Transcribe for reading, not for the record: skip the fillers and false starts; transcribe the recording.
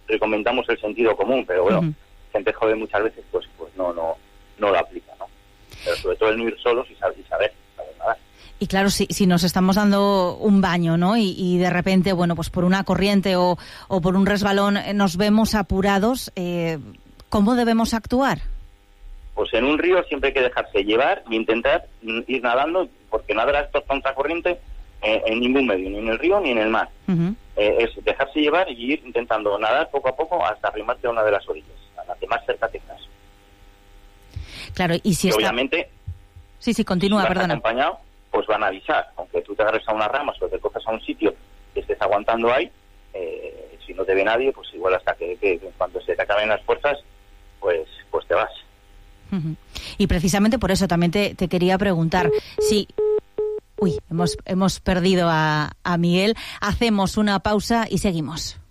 recomendamos el sentido común, pero bueno, gente joven muchas veces pues no lo aplica, ¿no? Pero sobre todo el no ir solos y saber nada. Y claro, si nos estamos dando un baño, ¿no? Y de repente, bueno, pues por una corriente o por un resbalón nos vemos apurados, ¿cómo debemos actuar? Pues en un río siempre hay que dejarse llevar y intentar ir nadando, porque nadar contra corriente en ningún medio, ni en el río ni en el mar. Es dejarse llevar y ir intentando nadar poco a poco hasta arrimarte a una de las orillas, a la que más cerca tengas. Claro, y si obviamente... Sí, continúa, si vas perdona. acompañado, pues van a avisar. Aunque tú te agarres a unas ramas o te cojas a un sitio que estés aguantando ahí, si no te ve nadie, pues igual hasta que cuando se te acaben las fuerzas, pues te vas. Y precisamente por eso también te quería preguntar si... Uy, hemos perdido a Miguel. Hacemos una pausa y seguimos.